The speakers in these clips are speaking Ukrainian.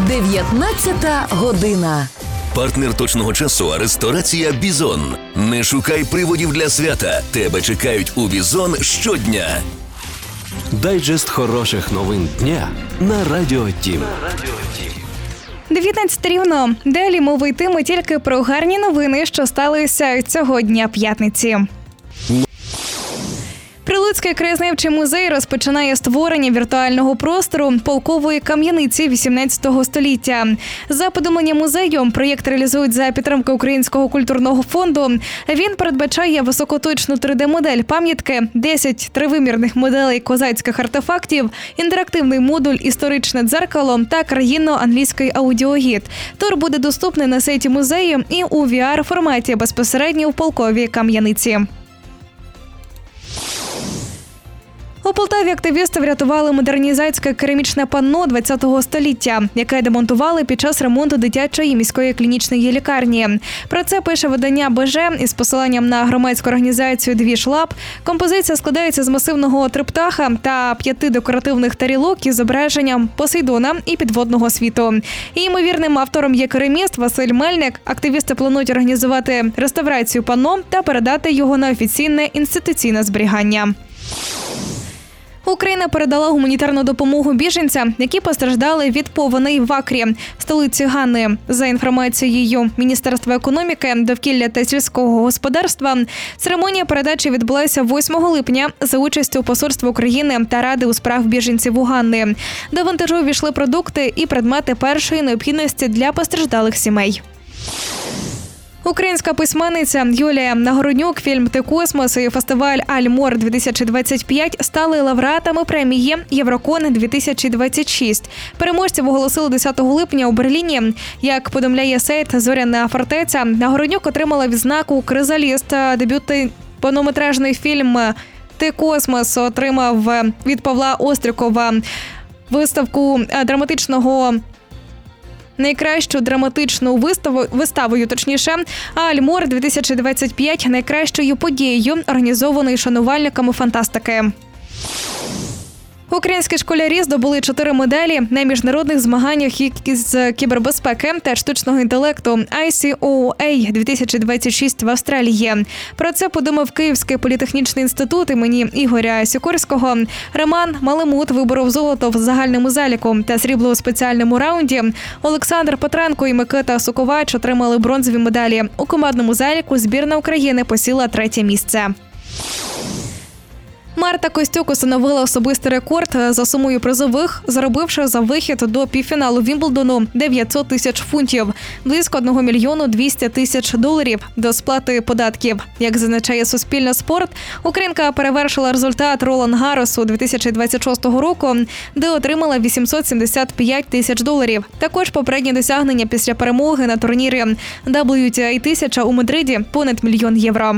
19 година. Партнер точного часу – ресторація «Бізон». Не шукай приводів для свята. Тебе чекають у «Бізон» щодня. Дайджест хороших новин дня на Радіо Тім. 19 рівно. Далі мова йтиме тільки про гарні новини, що сталися цього дня п'ятниці. Прилуцький краєзнавчий музей розпочинає створення віртуального простору полкової кам'яниці 18 століття. За повідомленням музею, проєкт реалізують за підтримки Українського культурного фонду. Він передбачає високоточну 3D-модель пам'ятки, 10 тривимірних моделей козацьких артефактів, інтерактивний модуль «Історичне дзеркало» та країнно-англійський аудіогід. Тур буде доступний на сайті музею і у VR-форматі безпосередньо в полковій кам'яниці. У Полтаві активісти врятували модернізаційне керамічне панно ХХ століття, яке демонтували під час ремонту дитячої міської клінічної лікарні. Про це пише видання БЖ із посиланням на громадську організацію «Двіж Лаб». Композиція складається з масивного триптаха та 5 декоративних тарілок із зображенням Посейдона і підводного світу. І ймовірним автором є кераміст Василь Мельник. Активісти планують організувати реставрацію панно та передати його на офіційне інституційне зберігання. Україна передала гуманітарну допомогу біженцям, які постраждали від повеней в Акрі, столиці Гани. За інформацією Міністерства економіки, довкілля та сільського господарства, церемонія передачі відбулася 8 липня за участю Посольства України та Ради у справах біженців у Ганни. До вантажу увійшли продукти і предмети першої необхідності для постраждалих сімей. Українська письменниця Юлія Нагороднюк, фільм «Ти космос» і фестиваль «Альмор-2025» стали лауреатами премії «Єврокон-2026». Переможців оголосили 10 липня у Берліні. Як повідомляє сайт «Зоряна фортеця», Нагороднюк отримала відзнаку «Кризаліст». Дебютний повнометражний фільм «Ти космос» отримав від Павла Острікова виставку драматичного найкращу драматичну виставою, а «Альмор-2025» найкращою подією, організованою шанувальниками фантастики. Українські школярі здобули 4 медалі на міжнародних змаганнях з кібербезпеки та штучного інтелекту ICOA 2026 в Австралії. Про це подумав Київський політехнічний інститут імені Ігоря Сікорського. Роман Малемут виборов золото в загальному заліку та срібло у спеціальному раунді. Олександр Петренко і Микита Суковач отримали бронзові медалі. У командному заліку збірна України посіла 3-е місце. Марта Костюк установила особистий рекорд за сумою призових, заробивши за вихід до півфіналу Вімблдону 900 тисяч фунтів, близько 1 мільйону 200 тисяч доларів до сплати податків. Як зазначає Суспільне спорт, українка перевершила результат Ролан Гарросу 2026 року, де отримала 875 тисяч доларів. Також попередні досягнення після перемоги на турнірі WTA 1000 у Мадриді – понад 1 мільйон євро.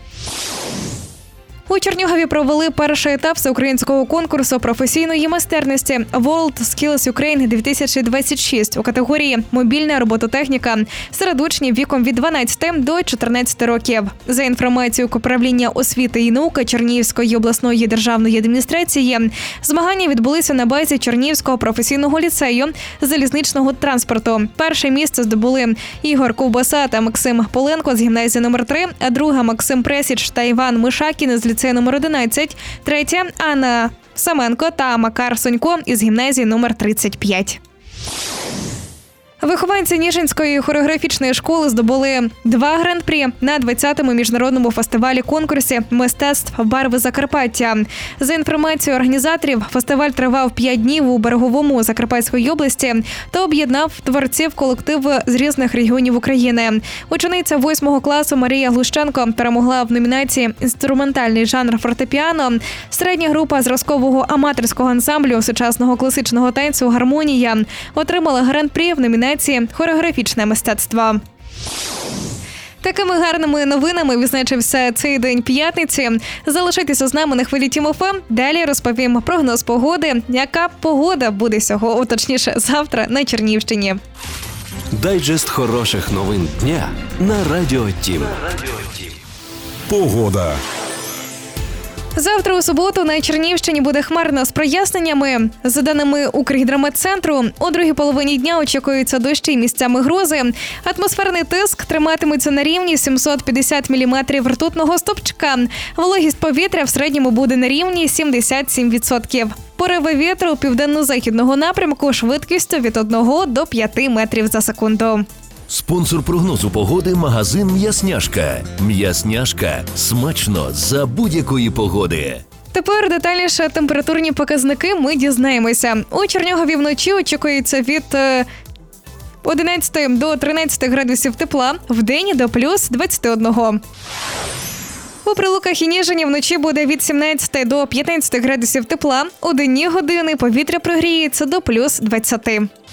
У Чернігові провели перший етап всеукраїнського конкурсу професійної майстерності World Skills Ukraine 2026 у категорії «Мобільна робототехніка» серед учнів віком від 12 до 14 років. За інформацією управління освіти і науки Чернігівської обласної державної адміністрації, змагання відбулися на базі Чернігівського професійного ліцею залізничного транспорту. Перше місце здобули Ігор Ковбаса та Максим Поленко з гімназії номер 3, а друге – Максим Пресіч та Іван Мишакін з ліцею номер 11, третє – Анна Саменко та Макар Сонько із гімназії номер 35. Вихованці Ніжинської хореографічної школи здобули 2 гран-прі на 20-му міжнародному фестивалі-конкурсі «Мистецтв Барви Закарпаття». За інформацією організаторів, фестиваль тривав 5 днів у Береговому Закарпатської області та об'єднав творців колективу з різних регіонів України. Учениця 8 класу Марія Глущенко перемогла в номінації «Інструментальний жанр фортепіано». Середня група зразкового аматорського ансамблю сучасного класичного танцю «Гармонія» отримала гран-прі в номінації «Хореографічне мистецтво». Такими гарними новинами відзначився цей день п'ятниці. Залишайтеся з нами на хвилі Тім ФМ. Далі розповім прогноз погоди. Яка погода буде сьогодні, точніше, завтра на Чернігівщині. Дайджест хороших новин дня на Радіо Тім. Погода. Завтра у суботу на Чернігівщині буде хмарно з проясненнями. За даними Укргідрометцентру, у другій половині дня очікуються дощі місцями грози. Атмосферний тиск триматиметься на рівні 750 міліметрів ртутного стовпчика. Вологість повітря в середньому буде на рівні 77%. Пориви вітру південно-західного напрямку швидкістю від 1 до 5 метрів за секунду. Спонсор прогнозу погоди – магазин «М'ясняшка». «М'ясняшка» – смачно за будь-якої погоди. Тепер детальніше температурні показники ми дізнаємося. У Чернігові вночі очікується від 11 до 13 градусів тепла, вдень до плюс 21. У Прилуках і Ніжині вночі буде від 17 до 15 градусів тепла, у денні години повітря прогріється до плюс 20.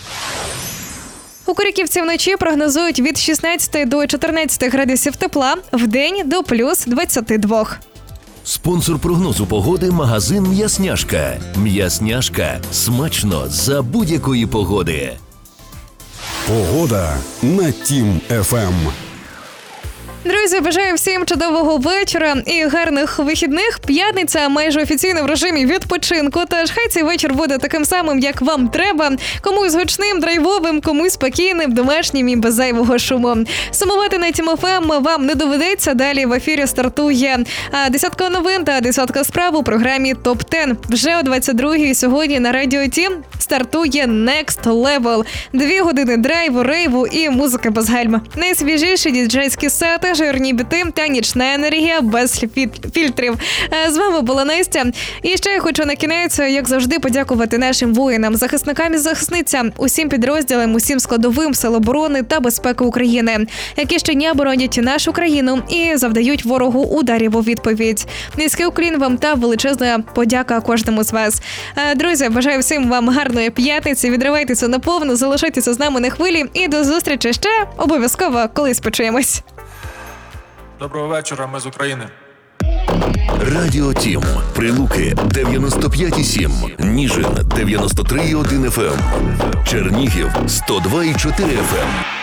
У Корюківці вночі прогнозують від 16 до 14 градусів тепла, вдень до плюс 22. Спонсор прогнозу погоди – магазин «М'ясняшка». «М'ясняшка» – смачно за будь-якої погоди. Погода на Тім ФМ. Друзі, бажаю всім чудового вечора і гарних вихідних. П'ятниця майже офіційно в режимі відпочинку, тож хай цей вечір буде таким самим, як вам треба. Комусь гучним, драйвовим, комусь спокійним, домашнім і без зайвого шуму. Сумувати на Тім ФМ вам не доведеться. Далі в ефірі стартує десятка новин та десятка справ у програмі ТОП-10. Вже о 22-й сьогодні на Радіо Тім стартує Next Level. 2 години драйву, рейву і музики без гальм. Найсвіжіші діджейські сети, жирні біти та нічна енергія без фільтрів. З вами була Настя. І ще я хочу на кінець, як завжди, подякувати нашим воїнам, захисникам і захисницям, усім підрозділам, усім складовим Сил оборони та безпеки України, які щодня боронять нашу країну і завдають ворогу ударів у відповідь. Низький уклін вам та величезна подяка кожному з вас. Друзі, бажаю всім вам гарної п'ятниці, відривайтеся наповну, залишайтеся з нами на хвилі і до зустрічі ще обов'язково колись почуємось. Доброго вечора, ми з України. Радіо Тім. Прилуки 95,7. Ніжин 93,1 FM. Чернігів 102,4 FM.